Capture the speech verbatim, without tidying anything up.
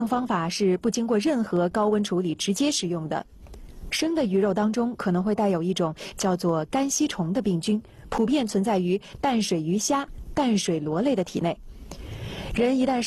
方法是不经过任何高温处理直接食用的。生的鱼肉当中可能会带有一种叫做肝吸虫的病菌，普遍存在于淡水鱼虾、淡水螺类的体内。人一旦